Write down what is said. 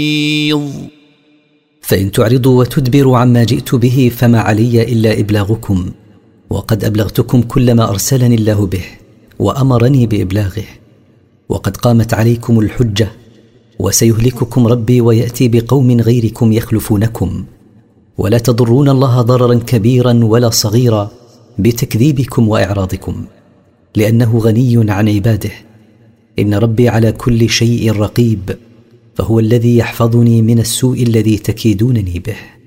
فإن تعرضوا وتدبروا عما جئت به فما علي إلا إبلاغكم، وقد أبلغتكم كل ما أرسلني الله به وأمرني بإبلاغه، وقد قامت عليكم الحجة، وسيهلككم ربي ويأتي بقوم غيركم يخلفونكم، ولا تضرون الله ضررا كبيرا ولا صغيرا بتكذيبكم وإعراضكم، لأنه غني عن عباده. إن ربي على كل شيء رقيب، فهو الذي يحفظني من السوء الذي تكيدونني به.